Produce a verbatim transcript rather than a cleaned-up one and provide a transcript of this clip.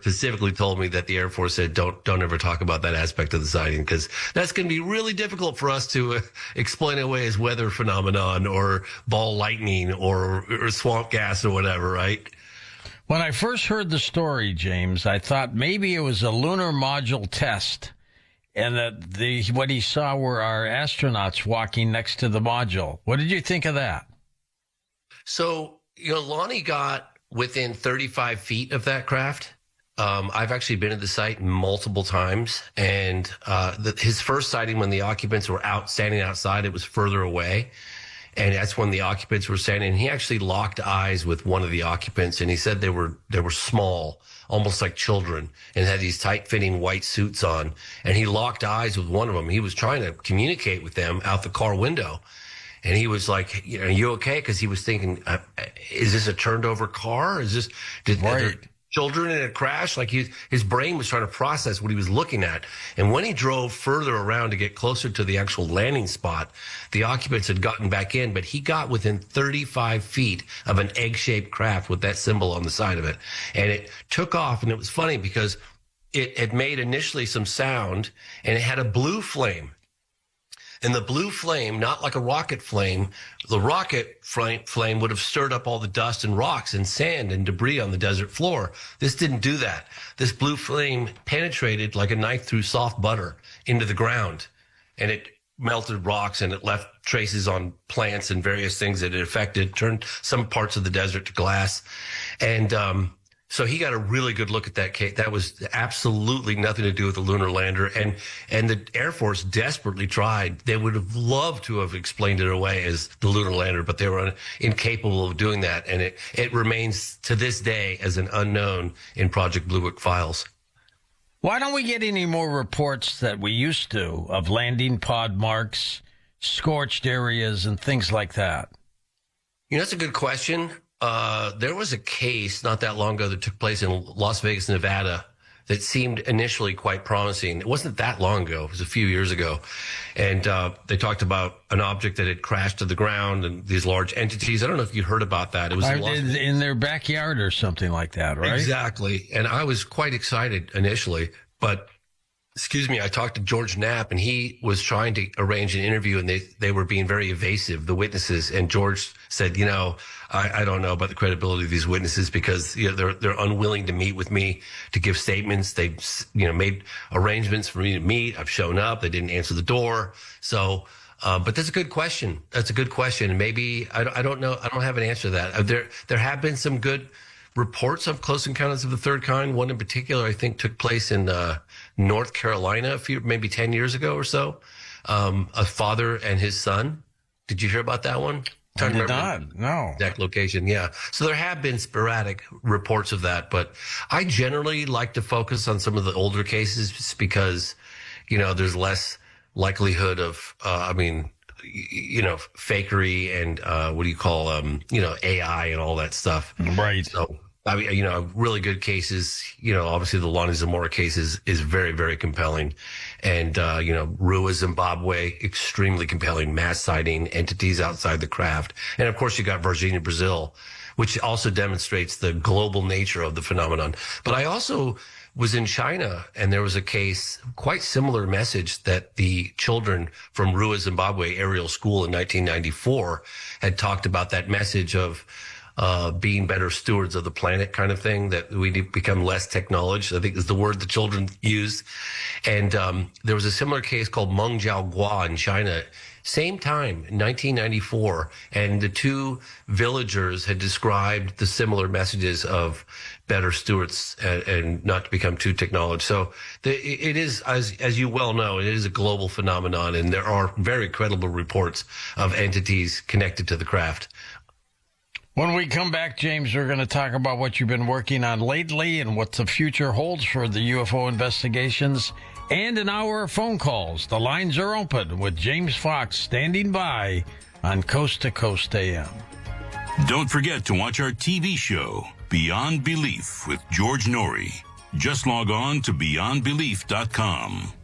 specifically told me that the Air Force said, don't don't ever talk about that aspect of the sighting, because that's going to be really difficult for us to uh, explain away as weather phenomenon or ball lightning or, or swamp gas or whatever, right? When I first heard the story, James, I thought maybe it was a lunar module test, and that the what he saw were our astronauts walking next to the module. What did you think of that? So, you know, Lonnie got within thirty-five feet of that craft. Um, I've actually been at the site multiple times, and uh, the, his first sighting when the occupants were out standing outside, it was further away. And that's when the occupants were standing. And he actually locked eyes with one of the occupants, and he said they were they were small, almost like children, and had these tight-fitting white suits on. And he locked eyes with one of them. He was trying to communicate with them out the car window. And he was like, you know, "Are you okay?" Because he was thinking, uh, "Is this a turned-over car? Is this did right. are there children in a crash?" Like he, his brain was trying to process what he was looking at. And when he drove further around to get closer to the actual landing spot, the occupants had gotten back in, but he got within thirty-five feet of an egg-shaped craft with that symbol on the side of it, and it took off. And it was funny because it had made initially some sound, and it had a blue flame. And the blue flame, not like a rocket flame, the rocket flame would have stirred up all the dust and rocks and sand and debris on the desert floor. This didn't do that. This blue flame penetrated like a knife through soft butter into the ground, and it melted rocks, and it left traces on plants and various things that it affected, turned some parts of the desert to glass. And um so he got a really good look at that case. That was absolutely nothing to do with the lunar lander. And and the Air Force desperately tried. They would have loved to have explained it away as the lunar lander, but they were incapable of doing that. And it, it remains to this day as an unknown in Project Blue Book files. Why don't we get any more reports that we used to of landing pod marks, scorched areas, and things like that? You know, that's a good question. Uh, there was a case not that long ago that took place in Las Vegas, Nevada, that seemed initially quite promising. It wasn't that long ago. It was a few years ago. And uh, they talked about an object that had crashed to the ground and these large entities. I don't know if you heard about that. It was in, Las- in their backyard or something like that, right? Exactly. And I was quite excited initially, but excuse me, I talked to George Knapp, and he was trying to arrange an interview, and they, they were being very evasive, the witnesses. And George said, you know, I, I don't know about the credibility of these witnesses, because you know, they're they're unwilling to meet with me to give statements. They, you know, made arrangements for me to meet. I've shown up. They didn't answer the door. So, uh, but that's a good question. That's a good question. And maybe I, I don't know. I don't have an answer to that. Uh, there there have been some good reports of close encounters of the third kind. One in particular, I think, took place in uh, North Carolina a few, maybe ten years ago or so. Um, a father and his son. Did you hear about that one? I did not, no. Exact location, yeah. So there have been sporadic reports of that, but I generally like to focus on some of the older cases because, you know, there's less likelihood of, uh, I mean, you know, fakery and uh, what do you call, um, you know, A I and all that stuff. Right. So, I mean, you know, really good cases, you know, obviously the Lonnie Zamora case is, is very, very compelling. And, uh, you know, Rua, Zimbabwe, extremely compelling, mass sighting, entities outside the craft. And of course you got Varginha, Brazil, which also demonstrates the global nature of the phenomenon. But I also was in China, and there was a case, quite similar message, that the children from Rua, Zimbabwe Aerial School in nineteen ninety-four had talked about that message of uh, being better stewards of the planet kind of thing, that we need to become less technology, I think is the word the children used. And um, there was a similar case called Mengjiao Gua in China, same time, nineteen ninety-four, and the two villagers had described the similar messages of better stewards and, and not to become too technology. So the, it is, as as you well know, it is a global phenomenon, and there are very credible reports of entities connected to the craft. When we come back, James, we're going to talk about what you've been working on lately and what the future holds for the U F O investigations, and an hour of phone calls. The lines are open with James Fox standing by on Coast to Coast A M. Don't forget to watch our T V show, Beyond Belief with George Noory. Just log on to beyond belief dot com.